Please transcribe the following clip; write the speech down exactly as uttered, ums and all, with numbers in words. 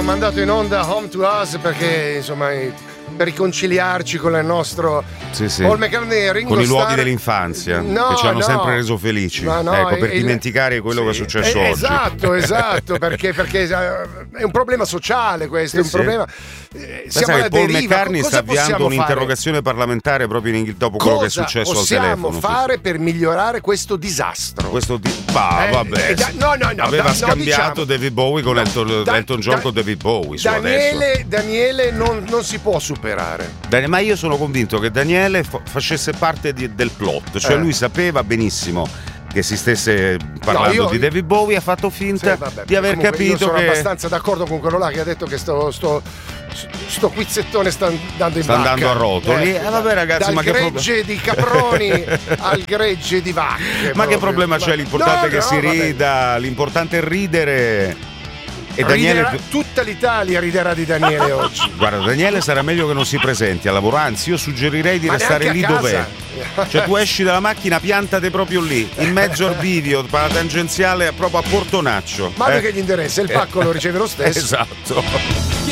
mandato in onda Home to Us perché insomma per riconciliarci con il nostro sì, sì. Paul McCartney, Ringo con i Starr... luoghi dell'infanzia no, che ci hanno no. sempre reso felici, no, ecco, per il... dimenticare quello sì. che è successo eh, oggi. Esatto, esatto, perché, perché è un problema sociale questo, sì, è un sì. problema. Eh, siamo alla Paul deriva. McCartney Cosa sta avviando possiamo un'interrogazione fare? parlamentare proprio in Inghilterra dopo quello che è successo al telefono. Cosa possiamo fare per migliorare questo disastro? Questo di... bah, Eh, vabbè. eh, da- no, no, no, aveva da- no, scambiato diciamo- David Bowie con No, Elton, da- Elton John da- con David Bowie su Daniele, adesso. Daniele non, non si può superare. Daniele, ma io sono convinto che Daniele fa- facesse parte di- del plot, cioè Eh. lui sapeva benissimo che si stesse parlando No, io- di David Bowie, ha fatto finta Sì, vabbè, di aver comunque capito io sono che abbastanza d'accordo con quello là che ha detto che sto, sto, sto quizzettone sta andando in sta vacca. andando a rotoli. Eh, vabbè, ragazzi, dal ma che gregge di caproni al gregge di vacche. Ma che proprio. problema c'è? Ma- L'importante no, è che no, si vabbè. rida, l'importante è ridere. E Daniele, Riderà- tutta l'Italia riderà di Daniele oggi. guarda, Daniele sarà meglio che non si presenti a lavoro, anzi io suggerirei di Ma restare neanche lì a dov'è. casa. Cioè tu esci dalla macchina, piantate proprio lì, in mezzo al bivio, la tangenziale proprio a Portonaccio. Ma eh? che gli interessa? Il pacco lo riceve lo stesso. Esatto.